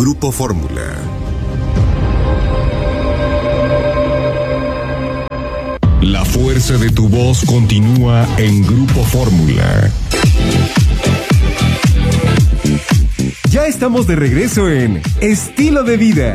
Grupo Fórmula. La fuerza de tu voz continúa en Grupo Fórmula. Ya estamos de regreso en Estilo de Vida.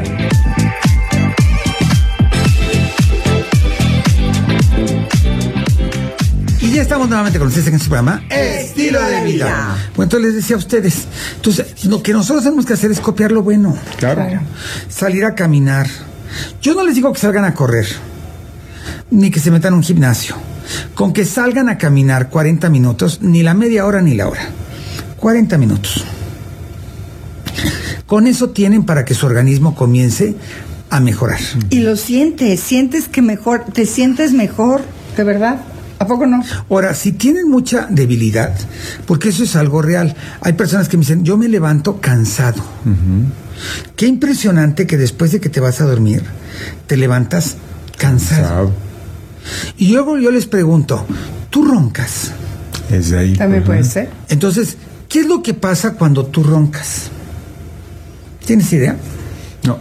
Y ya estamos nuevamente con ustedes en este programa Estilo de Vida. Bueno, entonces les decía a ustedes, entonces lo que nosotros tenemos que hacer es copiar lo bueno. Claro. Salir a caminar. Yo no les digo que salgan a correr, ni que se metan a un gimnasio. Con que salgan a caminar 40 minutos, ni la media hora ni la hora. 40 minutos. Con eso tienen para que su organismo comience a mejorar. Y lo sientes que mejor, te sientes mejor, de verdad. ¿A poco no? Ahora, si tienen mucha debilidad, porque eso es algo real, hay personas que me dicen, yo me levanto cansado. Qué impresionante que después de que te vas a dormir, te levantas cansado. Y luego yo les pregunto, ¿tú roncas? Es de ahí. También puede ser. Entonces, ¿qué es lo que pasa cuando tú roncas? ¿Tienes idea? No.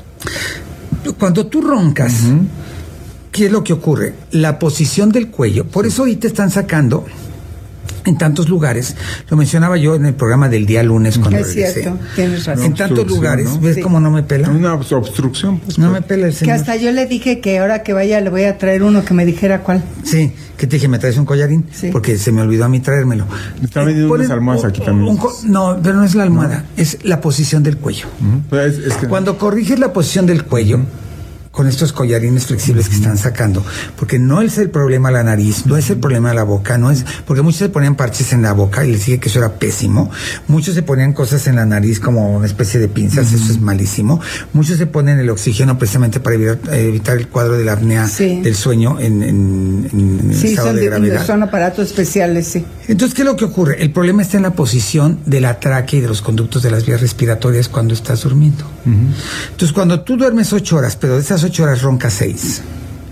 Cuando tú roncas, ¿qué es lo que ocurre? La posición del cuello. Por eso ahorita están sacando en tantos lugares, lo mencionaba yo en el programa del día lunes cuando regresé. Es cierto, tienes razón. En tantos lugares, ¿no? ¿Ves cómo no me pela? Una obstrucción. Pues, no me pela el señor. Que hasta yo le dije que ahora que vaya le voy a traer uno que me dijera cuál. Sí, que te dije, ¿me traes un collarín? Sí. Porque se me olvidó a mí traérmelo. Me están vendiendo unas almohadas aquí también. No, pero no es la almohada, es la posición del cuello. Pues es que... Cuando corriges la posición del cuello, con estos collarines flexibles que están sacando, porque no es el problema la nariz, no es el problema la boca, no es, porque muchos se ponían parches en la boca y les dije que eso era pésimo, muchos se ponían cosas en la nariz como una especie de pinzas, eso es malísimo, muchos se ponen el oxígeno precisamente para evitar el cuadro de la apnea del sueño en estado de gravedad. Son aparatos especiales, sí. Entonces, ¿qué es lo que ocurre? El problema está en la posición de la tráquea y de los conductos de las vías respiratorias cuando estás durmiendo. Entonces, cuando tú duermes 8 horas, pero de esas 8 horas roncas 6,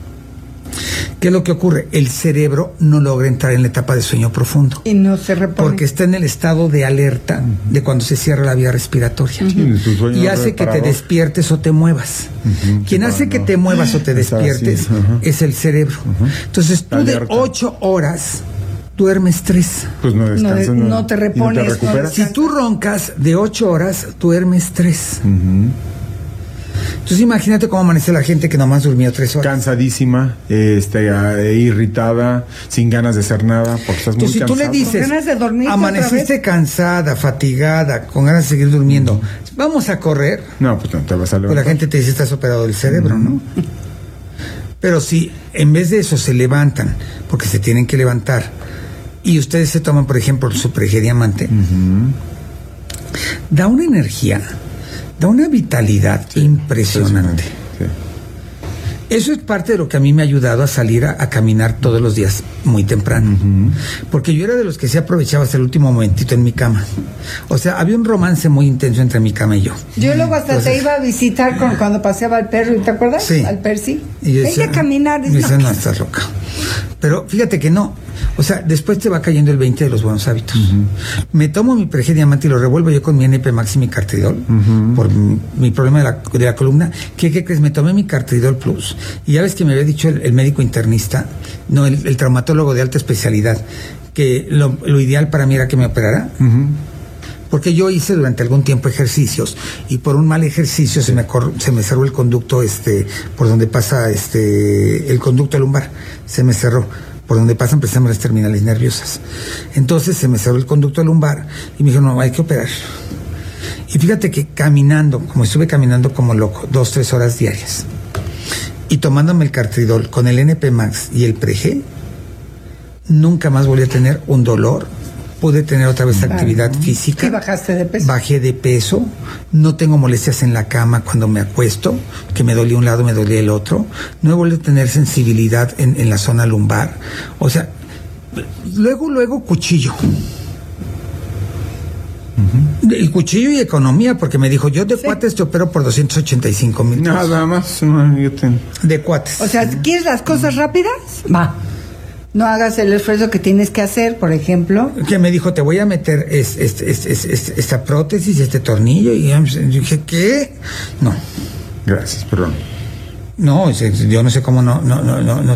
¿qué es lo que ocurre? El cerebro no logra entrar en la etapa de sueño profundo. Y no se repone. Porque está en el estado de alerta de cuando se cierra la vía respiratoria. Y hace que te despiertes o te muevas. Quien hace que te muevas o te despiertes es el cerebro. Entonces, tú de 8 horas... duermes 3. Pues no descansas. No te repones. No te recuperas. Si tú roncas de 8 horas, duermes 3. Entonces imagínate cómo amanece la gente que nomás durmió 3 horas. Cansadísima, irritada, sin ganas de hacer nada, porque estás muy cansado. Si tú le dices, ganas de dormir amaneciste cansada, fatigada, con ganas de seguir durmiendo, vamos a correr. No, pues no te vas a levantar. Pues la gente te dice, estás operado del cerebro, ¿no? Pero si en vez de eso se levantan, porque se tienen que levantar, y ustedes se toman, por ejemplo, su Prege Diamante, da una energía, da una vitalidad impresionante. Eso es parte de lo que a mí me ha ayudado a salir a caminar todos los días muy temprano. Porque yo era de los que se aprovechaba hasta el último momentito en mi cama. O sea, había un romance muy intenso entre mi cama y yo. Yo luego hasta te iba a visitar cuando paseaba al perro, ¿te acuerdas? Sí. Al Percy. Y yo decía, ella caminar. Me dice, no, estás loca. Pero fíjate que no. O sea, después te va cayendo el 20 de los buenos hábitos. Me tomo mi Prege Diamante y lo revuelvo yo con mi NP Max y mi Cartridol por mi problema de la columna. ¿Qué crees? Me tomé mi Cartridol Plus. Y ya ves que me había dicho el médico internista, no, el traumatólogo de alta especialidad, que lo ideal para mí era que me operara. Porque yo hice durante algún tiempo ejercicios y por un mal ejercicio se me cerró el conducto por donde pasa el conducto lumbar, se me cerró por donde pasan precisamente las terminales nerviosas. Entonces se me cerró el conducto lumbar y me dijo, no, hay que operar. Y fíjate que caminando, como estuve caminando como loco, 2-3 horas diarias, y tomándome el Cartridol con el NP Max y el Prege, nunca más volví a tener un dolor. Pude tener otra vez actividad física. ¿Y bajaste de peso? Bajé de peso. No tengo molestias en la cama cuando me acuesto, que me dolía un lado, me dolía el otro. No he vuelto a tener sensibilidad en la zona lumbar. O sea, luego cuchillo. El cuchillo y economía, porque me dijo, yo de cuates te opero por 285,000 pesos. Nada más, de cuates. O sea, ¿quieres las cosas rápidas? Va. no hagas el esfuerzo que tienes que hacer, por ejemplo. Que me dijo, te voy a meter esta prótesis, este tornillo, y yo dije, ¿qué? No. Gracias, perdón. No, yo no sé cómo no